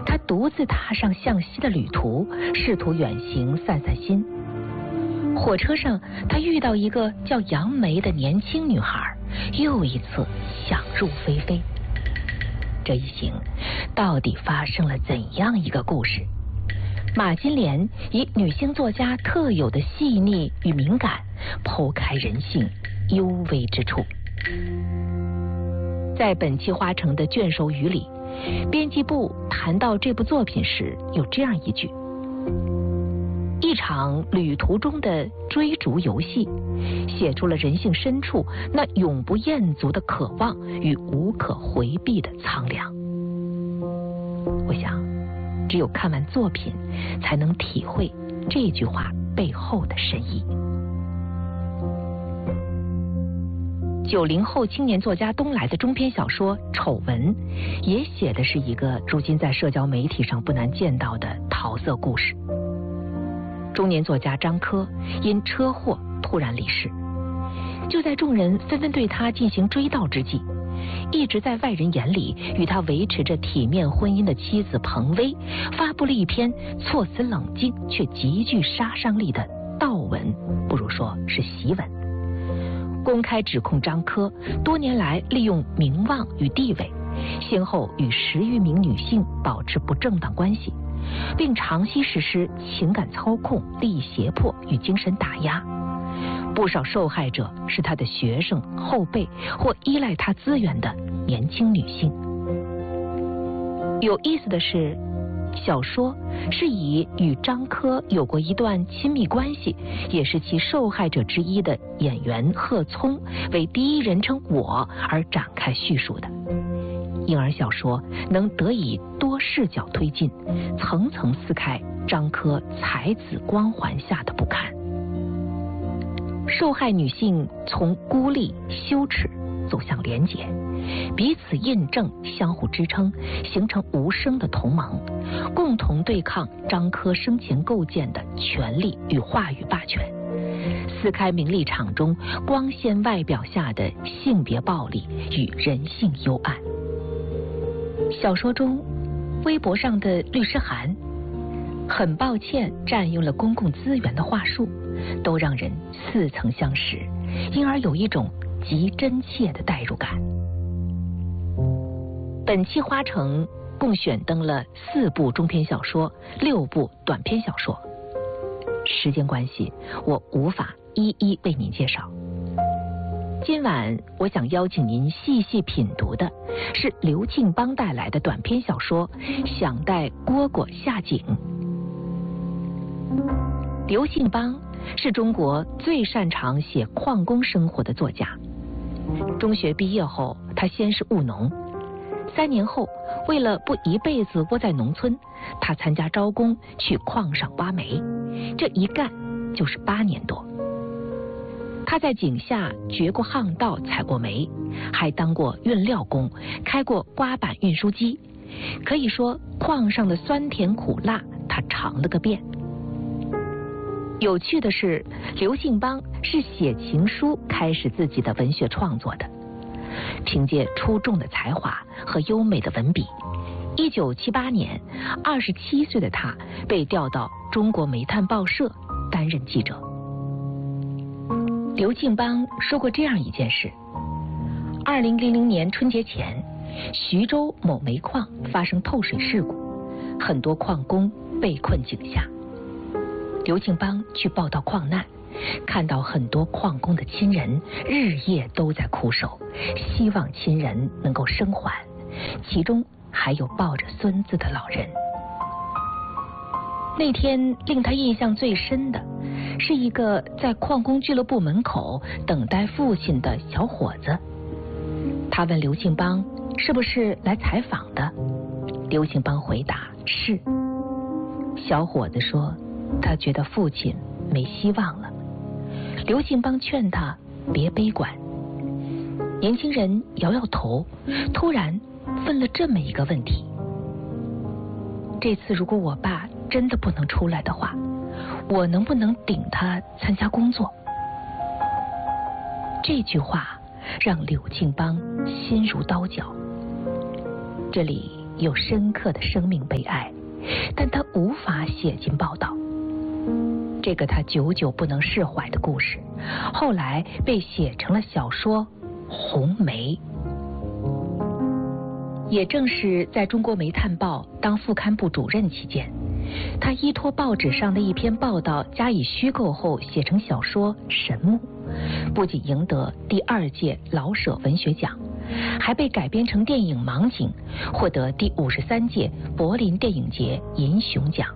他独自踏上向西的旅途，试图远行散散心。火车上，他遇到一个叫杨梅的年轻女孩，又一次想入非非。这一行到底发生了怎样一个故事？马金莲以女性作家特有的细腻与敏感，剖开人性幽微之处。在本期花城的卷首语里，编辑部谈到这部作品时，有这样一句：一场旅途中的追逐游戏，写出了人性深处那永不厌足的渴望与无可回避的苍凉。我想，只有看完作品，才能体会这句话背后的深意。90后青年作家东来的中篇小说《丑闻》，也写的是一个如今在社交媒体上不难见到的桃色故事。中年作家张珂因车祸突然离世，就在众人纷纷对他进行追悼之际，一直在外人眼里与他维持着体面婚姻的妻子彭薇发布了一篇措辞冷静却极具杀伤力的悼文，不如说是檄文，公开指控张珂多年来利用名望与地位，先后与10余名女性保持不正当关系，并长期实施情感操控、利益胁迫与精神打压。不少受害者是他的学生、后辈或依赖他资源的年轻女性。有意思的是，小说是以与张珂有过一段亲密关系，也是其受害者之一的演员贺聪为第一人称我而展开叙述的，因而小说能得以多视角推进，层层撕开张珂才子光环下的不堪。受害女性从孤立、羞耻走向连结，彼此印证、相互支撑，形成无声的同盟，共同对抗张珂生前构建的权力与话语霸权，撕开名利场中光鲜外表下的性别暴力与人性幽暗。小说中，微博上的律师函很抱歉占用了公共资源的话术，都让人似曾相识，因而有一种极真切的代入感。本期花城共选登了4部中篇小说、6部短篇小说，时间关系，我无法一一为您介绍。今晚我想邀请您细细品读的是刘庆邦带来的短篇小说《想带蝈蝈下井》。刘庆邦是中国最擅长写矿工生活的作家。中学毕业后，他先是务农，3年后，为了不一辈子窝在农村，他参加招工去矿上挖煤，这一干就是8年多。他在井下掘过巷道、采过煤，还当过运料工，开过刮板运输机。可以说，矿上的酸甜苦辣，他尝了个遍。有趣的是，刘庆邦是写情书开始自己的文学创作的。凭借出众的才华和优美的文笔，1978年，27岁的他被调到中国煤炭报社担任记者。刘庆邦说过这样一件事：2000年春节前，徐州某煤矿发生透水事故，很多矿工被困井下。刘庆邦去报道矿难，看到很多矿工的亲人日夜都在苦守，希望亲人能够生还，其中还有抱着孙子的老人。那天令他印象最深的是一个在矿工俱乐部门口等待父亲的小伙子。他问刘庆邦是不是来采访的，刘庆邦回答是。小伙子说他觉得父亲没希望了。刘庆邦劝他别悲观。年轻人摇摇头，突然问了这么一个问题：这次如果我爸真的不能出来的话，我能不能顶他参加工作？这句话让刘庆邦心如刀绞。这里又深刻的生命悲哀，但他无法写进报道。这个他久久不能释怀的故事，后来被写成了小说《红梅》。也正是在中国煤炭报当副刊部主任期间，他依托报纸上的一篇报道加以虚构后写成小说《神木》，不仅赢得第2届老舍文学奖，还被改编成电影《盲井》，获得第53届柏林电影节银熊奖。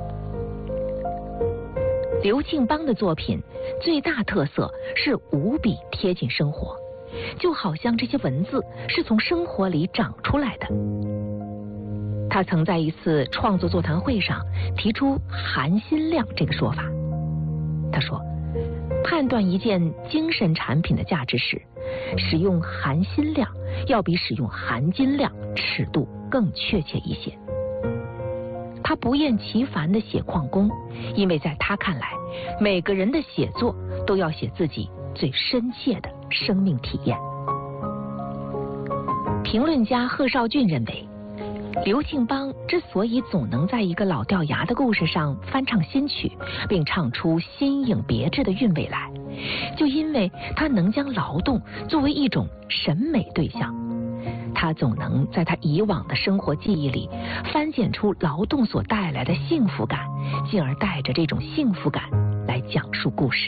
刘庆邦的作品最大特色是无比贴近生活，就好像这些文字是从生活里长出来的。他曾在一次创作座谈会上提出含金量这个说法。他说，判断一件精神产品的价值时，使用含金量要比使用含金量尺度更确切一些。他不厌其烦地写矿工，因为在他看来，每个人的写作都要写自己最深切的生命体验。评论家贺绍俊认为，刘庆邦之所以总能在一个老掉牙的故事上翻唱新曲，并唱出新颖别致的韵味来，就因为他能将劳动作为一种审美对象。他总能在他以往的生活记忆里翻检出劳动所带来的幸福感，进而带着这种幸福感来讲述故事。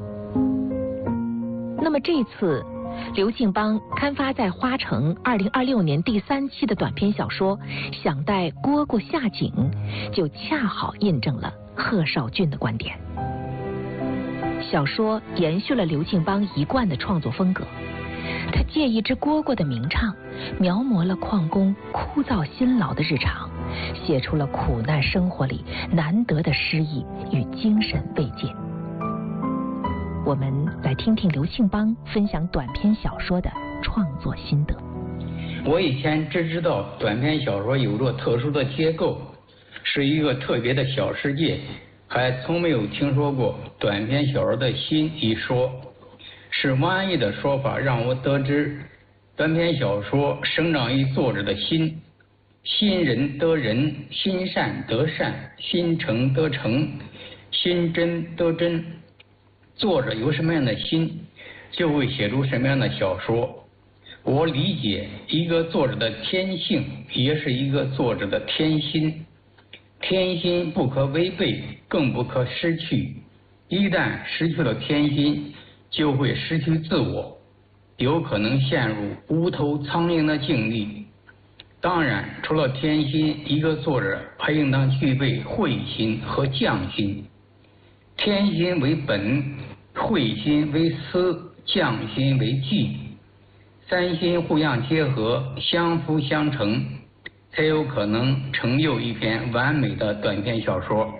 那么这次刘庆邦刊发在《花城》2026年第3期的短篇小说《想带蝈蝈下井》，就恰好印证了贺绍俊的观点。小说延续了刘庆邦一贯的创作风格，他借一只蝈蝈的鸣唱，描摹了矿工枯燥辛劳的日常，写出了苦难生活里难得的诗意与精神慰藉。我们来听听刘庆邦分享短篇小说的创作心得。 我以前只知道短篇小说有着特殊的结构，是一个特别的小世界，还从没有听说过短篇小说的心一说。是王安忆的说法让我得知，短篇小说生长于作者的心，心仁得仁，心善得善，心诚得诚，心真得真。作者有什么样的心，就会写出什么样的小说。我理解一个作者的天性，也是一个作者的天心。天心不可违背，更不可失去。一旦失去了天心，就会失去自我，有可能陷入无头苍蝇的境地。当然，除了天心，一个作者还应当具备慧心和匠心。天心为本，慧心为思，匠心为技，三心互相结合，相辅相成，才有可能成就一篇完美的短篇小说。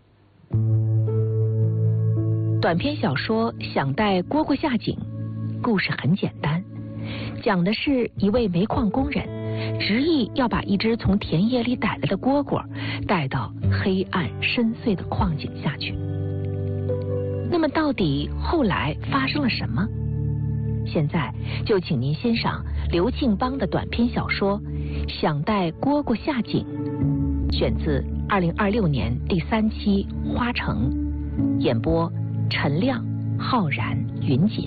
短篇小说《想带蝈蝈下井》故事很简单，讲的是一位煤矿工人执意要把一只从田野里逮来的蝈蝈带到黑暗深邃的矿井下去。那么到底后来发生了什么？现在就请您欣赏刘庆邦的短篇小说《想带蝈蝈下井》，选自2026年第3期《花城》，演播陈亮、浩然、云锦。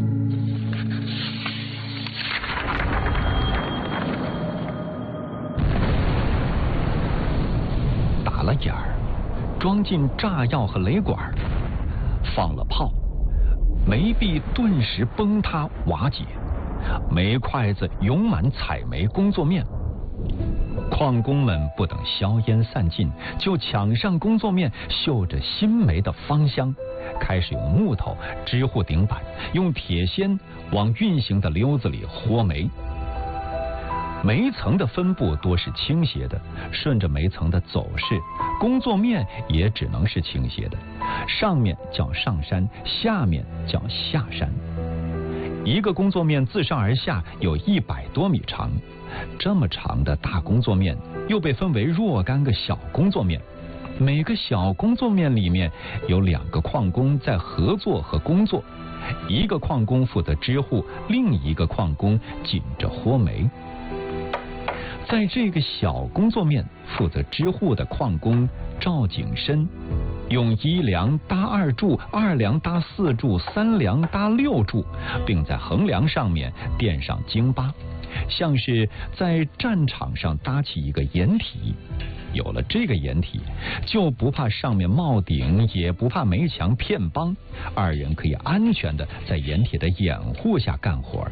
打了眼儿，装进炸药和雷管，放了炮，煤壁顿时崩塌瓦解，煤筷子涌满采煤工作面。矿工们不等硝烟散尽，就抢上工作面，嗅着新煤的芳香，开始用木头支护顶板，用铁锨往运行的溜子里和煤。煤层的分布多是倾斜的，顺着煤层的走势，工作面也只能是倾斜的，上面叫上山，下面叫下山。一个工作面自上而下有100多米长，这么长的大工作面又被分为若干个小工作面，每个小工作面里面有2个矿工在合作和工作，一个矿工负责支护，另一个矿工紧着和煤。 在这个小工作面负责支户的矿工赵景深，用1梁搭2柱，2梁搭4柱，3梁搭6柱，并在横梁上面垫上京巴，像是在战场上搭起一个掩体。有了这个掩体，就不怕上面冒顶，也不怕煤墙骗帮，二人可以安全的在掩体的掩护下干活。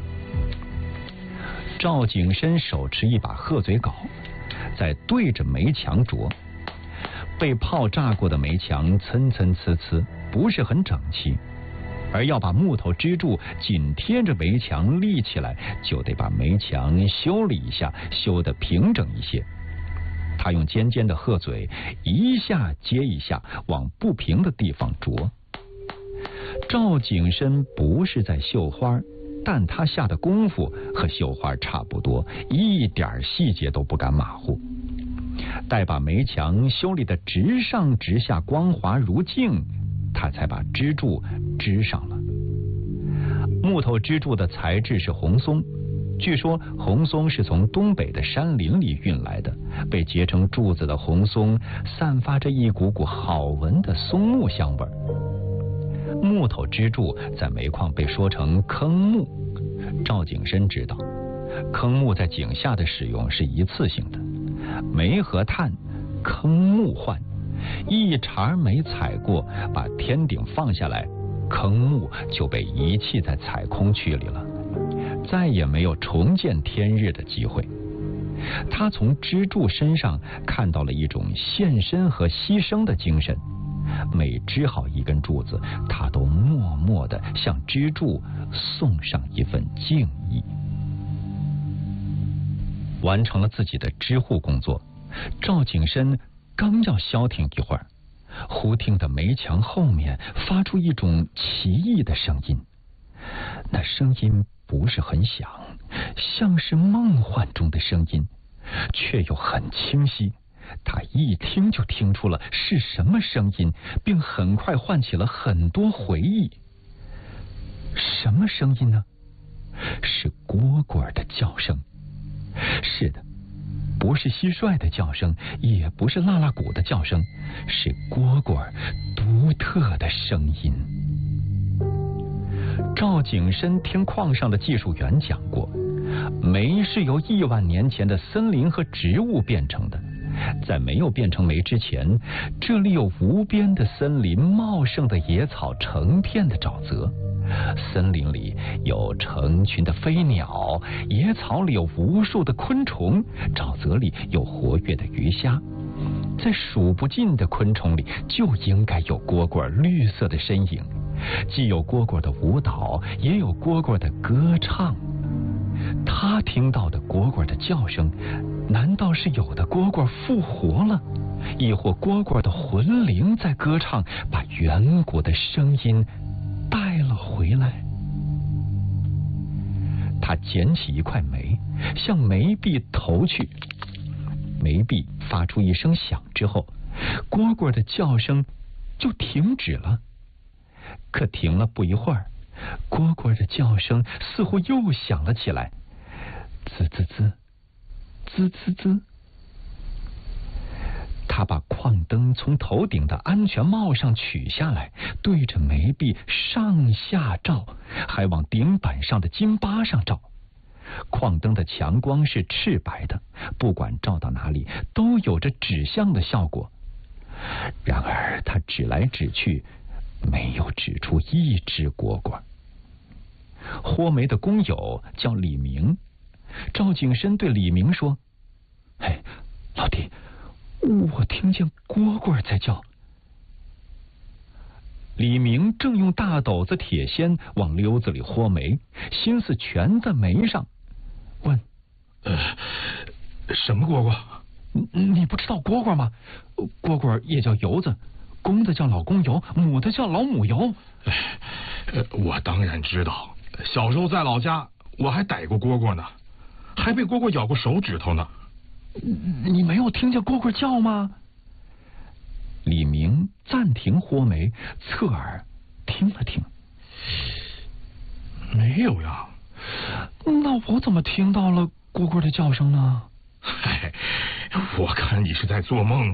赵景深手持一把鹤嘴镐，在对着煤墙啄。被炮炸过的煤墙参参差差，不是很整齐，而要把木头支柱紧贴着煤墙立起来，就得把煤墙修理一下，修得平整一些。他用尖尖的鹤嘴一下接一下往不平的地方啄。赵景深不是在绣花，但他下的功夫和绣花差不多，一点细节都不敢马虎。待把煤墙修理得直上直下，光滑如镜，他才把支柱支上了。木头支柱的材质是红松，据说红松是从东北的山林里运来的，被结成柱子的红松散发着一股股好闻的松木香味。木头支柱在煤矿被说成坑木，赵景深知道，坑木在井下的使用是一次性的，煤和炭坑木换，一茬煤采过，把天顶放下来，坑木就被遗弃在采空区里了，再也没有重见天日的机会。他从支柱身上看到了一种献身和牺牲的精神，每织好一根柱子，他都默默地向支柱送上一份敬意。完成了自己的织户工作，赵景深刚要消停一会儿，忽听得煤墙后面发出一种奇异的声音。那声音不是很响，像是梦幻中的声音，却又很清晰。他一听就听出了是什么声音，并很快唤起了很多回忆。什么声音呢？是蝈蝈的叫声。是的，不是蟋蟀的叫声，也不是腊腊鼓的叫声，是蝈蝈独特的声音。赵景深听矿上的技术员讲过，煤是由亿万年前的森林和植物变成的。在没有变成煤之前，这里有无边的森林，茂盛的野草，成片的沼泽。森林里有成群的飞鸟，野草里有无数的昆虫，沼泽里有活跃的鱼虾。在数不尽的昆虫里，就应该有蝈蝈绿色的身影，既有蝈蝈的舞蹈，也有蝈蝈的歌唱。他听到的蝈蝈的叫声，难道是有的蝈蝈复活了，亦或蝈蝈的魂灵在歌唱，把远古的声音带了回来？他捡起一块煤，向煤壁投去。煤壁发出一声响之后，蝈蝈的叫声就停止了。可停了不一会儿，蝈蝈的叫声似乎又响了起来，滋滋滋，滋滋滋。他把矿灯从头顶的安全帽上取下来，对着煤壁上下照，还往顶板上的金巴上照。矿灯的强光是赤白的，不管照到哪里都有着指向的效果。然而他指来指去，没有指出一只蝈蝈。豁煤的工友叫李明，赵景深对李明说：“嘿，老弟，我听见蝈蝈在叫。”李明正用大斗子铁锨往溜子里豁煤，心思全在煤上，问：“ 什么蝈蝈？ 你不知道蝈蝈吗？蝈蝈也叫油子，公的叫老公油，母的叫老母油。” 我当然知道，小时候在老家，我还逮过蝈蝈呢，还被蝈蝈咬过手指头呢。 你没有听见蝈蝈叫吗？李明暂停豁煤，侧耳听了听， 没有呀。 那我怎么听到了蝈蝈的叫声呢？ 嗨，我看你是在做梦。